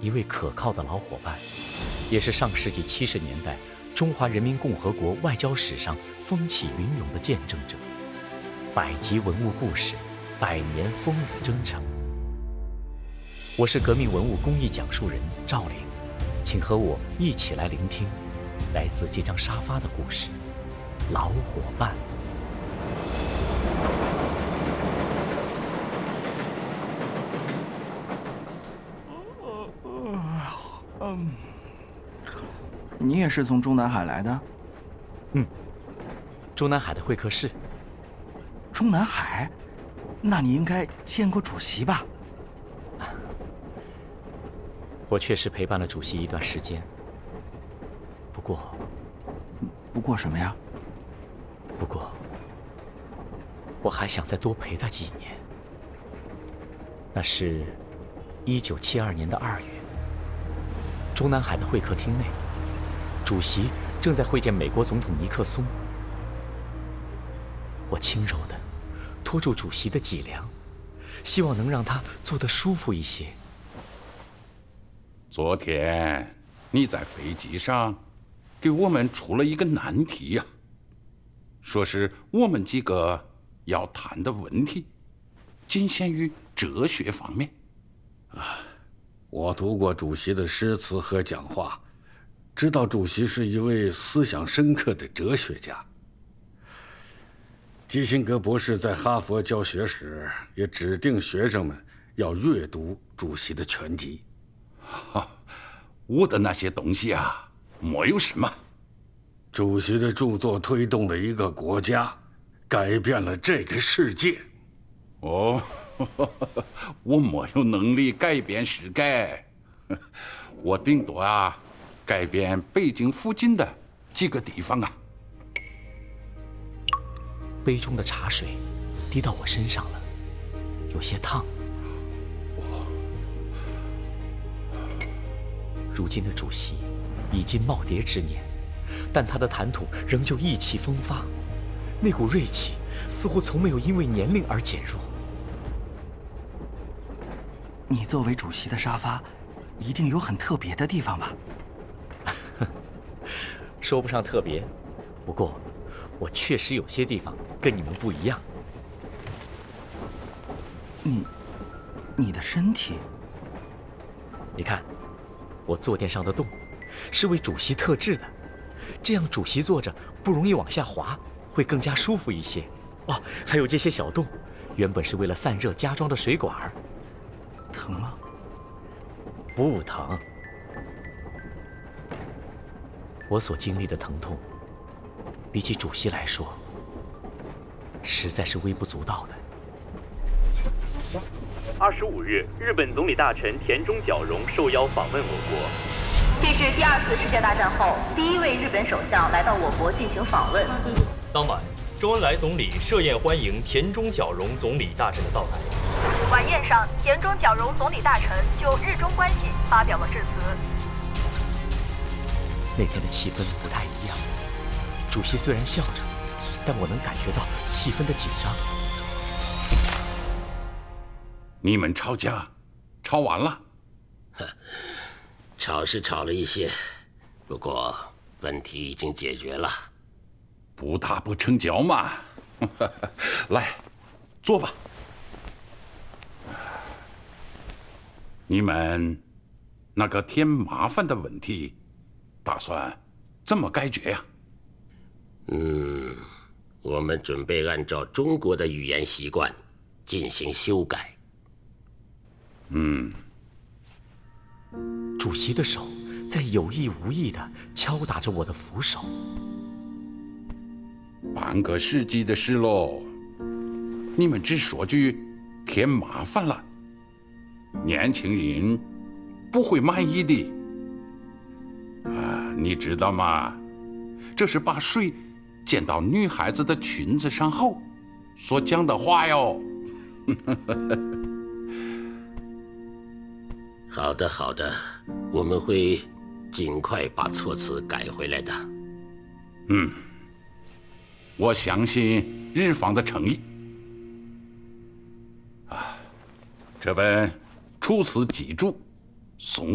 一位可靠的老伙伴，也是上世纪70年代中华人民共和国外交史上风起云涌的见证者。百集文物故事，100年风雨征程。我是革命文物公益讲述人赵玲，请和我一起来聆听来自这张沙发的故事——老伙伴。 你也是从中南海来的？ 中南海的会客室。 中南海？那你应该见过主席吧？ 我确实陪伴了主席一段时间， 不过什么呀？ 不过我还想再多陪他几年。那是1972年的2月，中南海的会客厅内，主席正在会见美国总统尼克松。我轻柔地拖住主席的脊梁，希望能让他坐得舒服一些。 昨天你在飞机上给我们出了一个难题呀，说是我们几个要谈的问题仅限于哲学方面。 我读过主席的诗词和讲话，知道主席是一位思想深刻的哲学家。基辛格博士在哈佛教学时也指定学生们要阅读主席的全集。 我的那些东西啊，没有什么。 主席的著作推动了一个国家，改变了这个世界。 哦，我没有能力改变世界，我顶多改变北京附近的几个地方啊。 杯中的茶水滴到我身上了，有些烫。如今的主席已经耄耋之年，但他的谈吐仍旧意气风发，那股锐气似乎从没有因为年龄而减弱。 你作为主席的沙发，一定有很特别的地方吧？ 说不上特别，不过我确实有些地方跟你们不一样。 你的身体？ 你看，我坐垫上的洞是为主席特制的，这样主席坐着不容易往下滑，会更加舒服一些。哦，还有这些小洞，原本是为了散热加装的水管。 疼吗？ 不疼。我所经历的疼痛，比起主席来说，实在是微不足道的。 25日，日本总理大臣田中角荣受邀访问我国。 这是第2次世界大战后第1位日本首相来到我国进行访问。 当晚，周恩来总理设宴欢迎田中角荣总理大臣的到来。 晚宴上，田中角荣总理大臣就日中关系发表了致辞。 那天的气氛不太一样，主席虽然笑着，但我能感觉到气氛的紧张。 你们吵架，吵完了？ 吵是吵了一些，不过问题已经解决了。 不打不成交嘛。来，坐吧。你们那个添麻烦的问题，打算怎么解决呀？ 我们准备按照中国的语言习惯进行修改。 主席的手在有意无意地敲打着我的扶手。 半个世纪的事喽，你们只说句添麻烦了，年轻人不会满意的。你知道吗？这是把水溅到女孩子的裙子上后所讲的话哟。 好的，好的，我们会尽快把措辞改回来的。 我相信日方的诚意。这本《楚辞集注》送